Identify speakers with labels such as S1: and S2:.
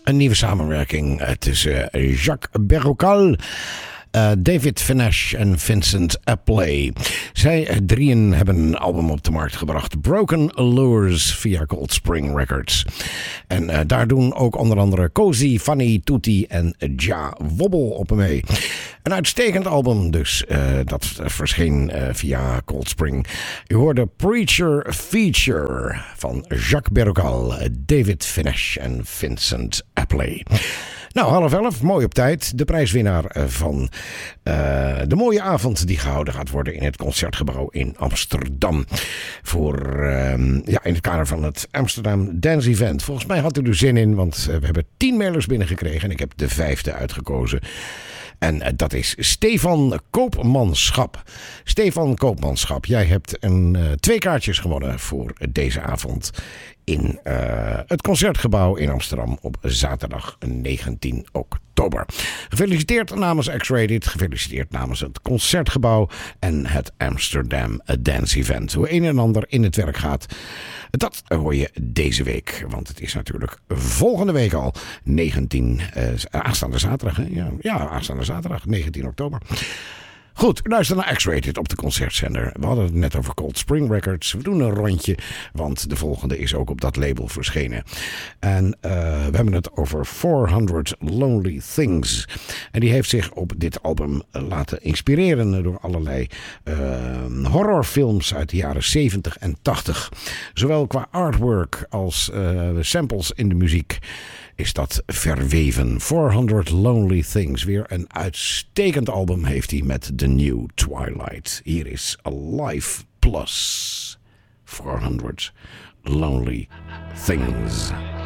S1: Een nieuwe samenwerking tussen Jacques Berrocal, David Finch en Vincent Apley. Zij drieën hebben een album op de markt gebracht, Broken Allures, via Cold Spring Records. En daar doen ook onder andere Cozy, Fanny, Tutti en Ja Wobble op mee. Een uitstekend album dus, dat verscheen via Cold Spring. U hoorde Preacher Feature van Jacques Berrocal, David Finch en Vincent Apley. Nou, 10:30, mooi op tijd. De prijswinnaar van de mooie avond die gehouden gaat worden in het Concertgebouw in Amsterdam. In het kader van het Amsterdam Dance Event. Volgens mij had u er zin in, want we hebben 10 mailers binnengekregen en ik heb de 5e uitgekozen. En dat is Stefan Koopmanschap. Stefan Koopmanschap, jij hebt 2 kaartjes gewonnen voor deze avond in het Concertgebouw in Amsterdam op zaterdag 19 oktober. Gefeliciteerd namens X-Rated, gefeliciteerd namens het Concertgebouw en het Amsterdam Dance Event. Hoe een en ander in het werk gaat, dat hoor je deze week. Want het is natuurlijk volgende week al 19, aanstaande zaterdag. Hè? Ja, aanstaande zaterdag, 19 oktober. Goed, luister naar X-Rated op de concertzender. We hadden het net over Cold Spring Records. We doen een rondje, want de volgende is ook op dat label verschenen. En we hebben het over 400 Lonely Things. En die heeft zich op dit album laten inspireren door allerlei horrorfilms uit de jaren 70 en 80. Zowel qua artwork als samples in de muziek is dat verweven. 400 Lonely Things. Weer een uitstekend album heeft hij met The New Twilight. Hier is Alive Plus. 400 Lonely Things.